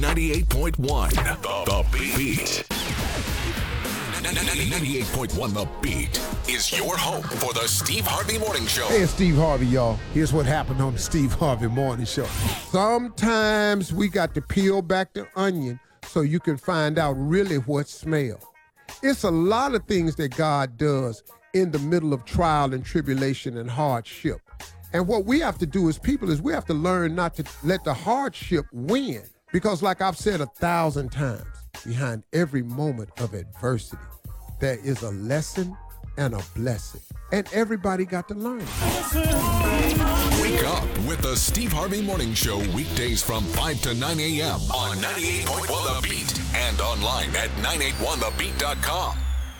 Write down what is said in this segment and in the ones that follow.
98.1 The Beat. 98.1 The Beat is your home for the Steve Harvey Morning Show. Hey, it's Steve Harvey, y'all. Here's what happened on the Steve Harvey Morning Show. Sometimes we got to peel back the onion so you can find out really what smells. It's a lot of things that God does in the middle of trial and tribulation and hardship. And what we have to do as people is we have to learn not to let the hardship win. Because like I've said 1,000 times, behind every moment of adversity, there is a lesson and a blessing. And everybody got to learn it. Wake up with the Steve Harvey Morning Show weekdays from 5 to 9 a.m. on 98.1 The Beat and online at 981thebeat.com.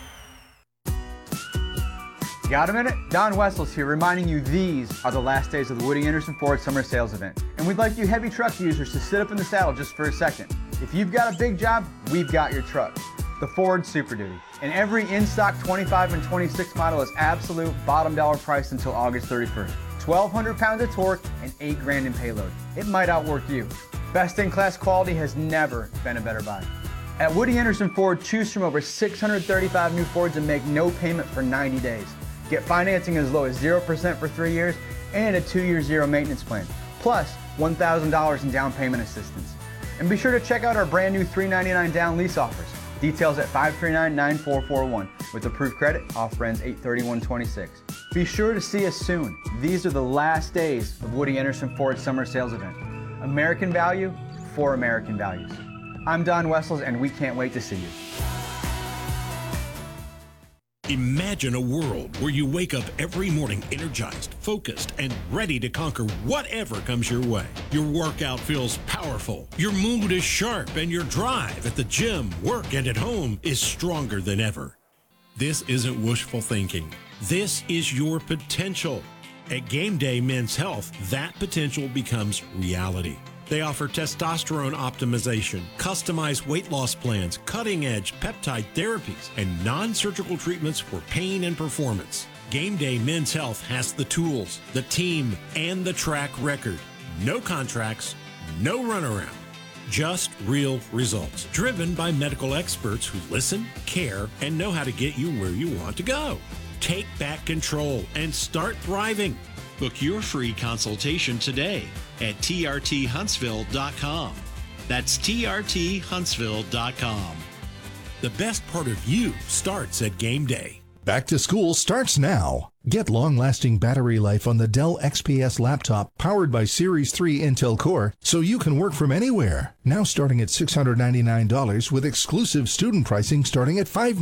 Got a minute? Don Wessels here reminding you these are the last days of the Woody Anderson Ford Summer Sales Event. And we'd like you heavy truck users to sit up in the saddle just for a second. If you've got a big job, we've got your truck. The Ford Super Duty. And every in-stock 25 and 26 model is absolute bottom dollar price until August 31st. 1,200 pounds of torque and $8,000 in payload. It might outwork you. Best-in-class quality has never been a better buy. At Woody Anderson Ford, choose from over 635 new Fords and make no payment for 90 days. Get financing as low as 0% for 3 years and a 2-year zero maintenance plan, plus $1,000 in down payment assistance. And be sure to check out our brand new $399 down lease offers. Details at 539-9441 with approved credit. Offer ends 8/31/26. Be sure to see us soon. These are the last days of Woody Anderson Ford Summer Sales Event. American value for American values. I'm Don Wessels, and we can't wait to see you. Imagine a world where you wake up every morning energized, focused, and ready to conquer whatever comes your way. Your workout feels powerful, your mood is sharp, and your drive at the gym, work, and at home is stronger than ever. This isn't wishful thinking. This is your potential. At Game Day Men's Health, that potential becomes reality. They offer testosterone optimization, customized weight loss plans, cutting-edge peptide therapies, and non-surgical treatments for pain and performance. Game Day Men's Health has the tools, the team, and the track record. No contracts, no runaround. Just real results, driven by medical experts who listen, care, and know how to get you where you want to go. Take back control and start thriving. Book your free consultation today at trthuntsville.com. That's trthuntsville.com. The best part of you starts at Game Day. Back to school starts now. Get long-lasting battery life on the Dell XPS laptop powered by Series 3 Intel Core so you can work from anywhere. Now starting at $699 with exclusive student pricing starting at $599.